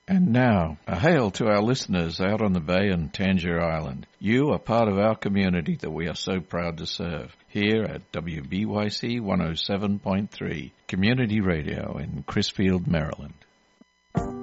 And now, a hail to our listeners out on the bay and Tangier Island. You are part of our community that we are so proud to serve. Here at WBYC 107.3, Community Radio in Crisfield, Maryland.